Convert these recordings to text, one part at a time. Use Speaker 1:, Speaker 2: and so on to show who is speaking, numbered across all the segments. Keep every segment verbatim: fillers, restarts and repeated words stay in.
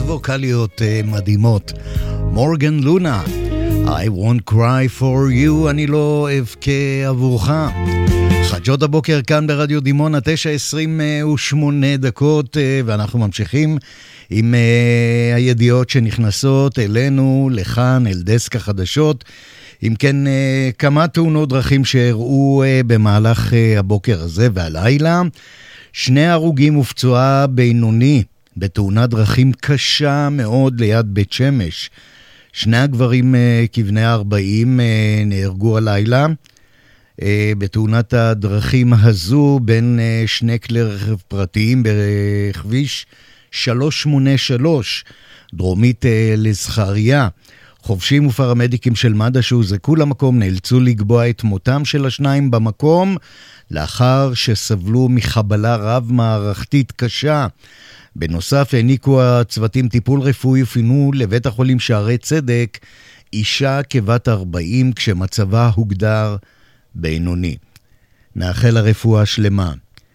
Speaker 1: ווקליות uh, מדהימות. מורגן לונה, I won't cry for you, אני לא אבכה עבורך. חדשות הבוקר כאן ברדיו דימונה, תשע עשרים ושמונה דקות, ואנחנו ממשיכים עם uh, הידיעות שנכנסות אלינו, לכאן, אל דסק החדשות. אם כן, uh, כמה תאונות דרכים שהראו uh, במהלך uh, הבוקר הזה והלילה. שני הרוגים ופצועה בינוני בתאונת דרכים קשה מאוד ליד בית שמש. שני הגברים uh, כבני ארבעים uh, נהרגו הלילה uh, בתאונת הדרכים הזו בין uh, שני כלי רכב פרטיים בכביש שלוש שמונה שלוש דרומית uh, לזכריה. חובשים ופרמדיקים של מד"א שהוזעקו למקום נאלצו לקבוע את מותם של השניים במקום לאחר שסבלו מחבלה רב מערכתית קשה. בנוסף העניקו הצוותים טיפול רפואי ופינו לבית החולים שערי צדק אישה כבת ארבעים כשמצבה הוגדר בינוני. נאחל הרפואה שלמה.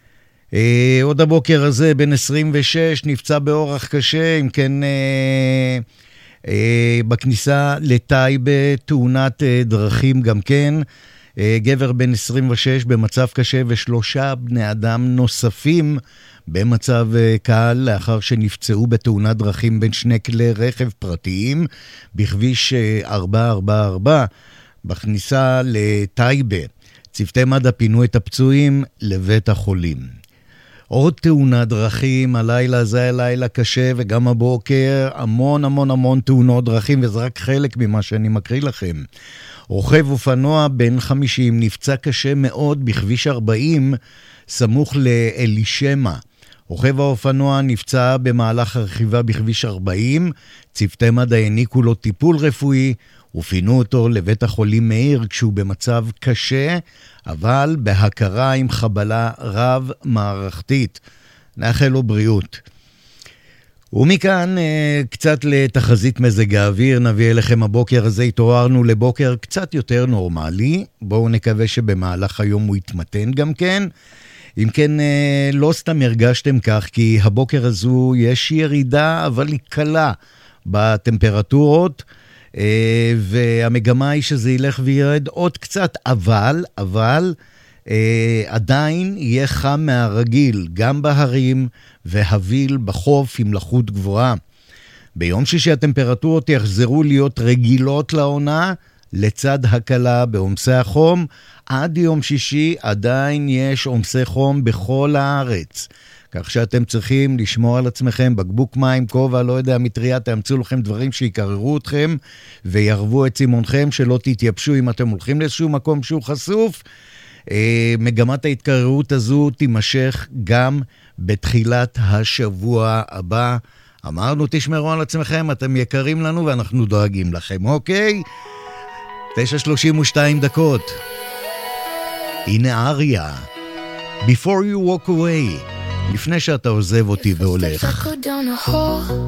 Speaker 1: אה, עוד הבוקר הזה בן עשרים ושש נפצע באורח קשה, אם כן אה, אה, בכניסה לטייבה תאונת אה, דרכים גם כן. אה, גבר בן עשרים ושש במצב קשה ושלושה בני אדם נוספים במצב קל לאחר שנפצעו בתאונת דרכים בין שני כלי רכב פרטיים בכביש ארבע ארבע ארבע בכניסה לטייבה. צוותי מד"א פינו את הפצועים לבית החולים. עוד תאונת דרכים, הלילה זה היה לילה קשה וגם הבוקר המון המון המון תאונות דרכים, וזה רק חלק ממה שאני מקריא לכם. רוכב אופנוע בן חמישים נפצע קשה מאוד בכביש ארבעים סמוך לאלישמע. רוכב האופנוע נפצע במהלך הרכיבה בכביש ארבעים, צוותי מד"א העניקו לו טיפול רפואי ופינו אותו לבית החולים מאיר כשהוא במצב קשה, אבל בהכרה עם חבלה רב מערכתית. נאחל לו בריאות. ומכאן קצת לתחזית מזג האוויר, נביא אליכם הבוקר הזה, התעוררנו לבוקר קצת יותר נורמלי, בואו נקווה שבמהלך היום הוא יתמתן גם כן. אם כן, לא סתם הרגשתם כך, כי הבוקר הזו יש ירידה, אבל היא קלה בטמפרטורות, והמגמה היא שזה ילך וירד עוד קצת, אבל, אבל, עדיין יהיה חם מהרגיל, גם בהרים והביל בחוף עם לחות גבוהה. ביום שישי הטמפרטורות יחזרו להיות רגילות לעונה, לצד הקלה בעומסי החום. עד יום שישי עדיין יש עומסי חום בכל הארץ, כך שאתם צריכים לשמור על עצמכם, בקבוק מים, כובע, לא יודע, מטריה, תאמצו לכם דברים שיקררו אתכם וירבו את סימונכם, שלא תתייבשו אם אתם הולכים לאיזשהו מקום שהוא חשוף. מגמת ההתקררות הזו תימשך גם בתחילת השבוע הבא. אמרנו, תשמרו על עצמכם, אתם יקרים לנו ואנחנו דואגים לכם, אוקיי? תשע שלושים ושתיים דקות. הנה אריה, Before You Walk Away, לפני שאתה עוזב אותי והולך.